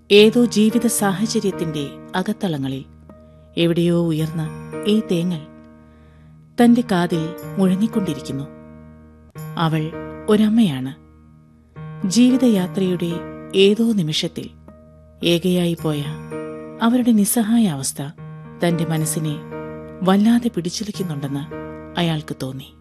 ഏതോ ജീവിത സാഹചര്യത്തിന്റെ അകത്തളങ്ങളിൽ എവിടെയോ ഉയർന്ന ഈ തേങ്ങൽ തന്റെ കാതിൽ മുഴങ്ങിക്കൊണ്ടിരിക്കുന്നു. അവൾ ഒരമ്മയാണ്. ജീവിതയാത്രയുടെ ഏതോ നിമിഷത്തിൽ ഏകയായി പോയ അവരുടെ നിസ്സഹായ അവസ്ഥ തന്റെ മനസ്സിനെ വല്ലാതെ പിടിച്ചുലയ്ക്കുന്നുണ്ടെന്ന് അയാൾക്ക് തോന്നി.